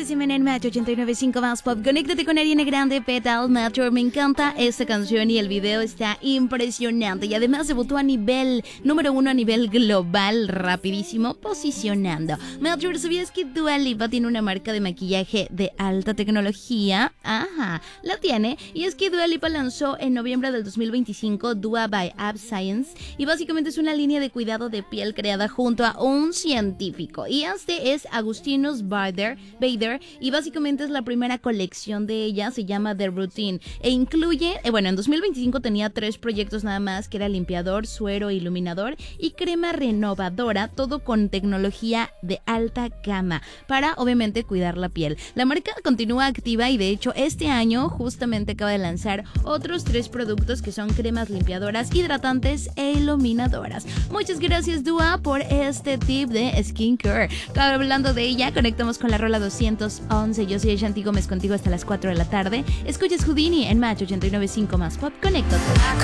de semana en Match 89.5 más pop. Conéctate con Ariana Grande, Petal Matter. Me encanta esta canción y el video está impresionante. Y además debutó a nivel número 1 a nivel global, rapidísimo, posicionando. Matter, ¿sabías que Dua Lipa tiene una marca de maquillaje de alta tecnología? Ajá, la tiene. Y es que Dua Lipa lanzó en noviembre del 2025 Dua by Ab Science. Y básicamente es una línea de cuidado de piel creada junto a un científico. Y este es Agustinus Bader, y básicamente es la primera colección de ella, se llama The Routine, e incluye, en 2025 tenía 3 proyectos nada más, que era limpiador, suero, iluminador y crema renovadora, todo con tecnología de alta gama, para obviamente cuidar la piel. La marca continúa activa y de hecho este año justamente acaba de lanzar otros 3 productos que son cremas limpiadoras, hidratantes e iluminadoras. Muchas gracias, Dua, por este tip de skincare. Hablando de ella, conectamos con la rola 211. Yo soy Shanti Gómez, contigo hasta las 4 de la tarde. Escuchas Houdini en Match 89.5 más pop. Conéctate.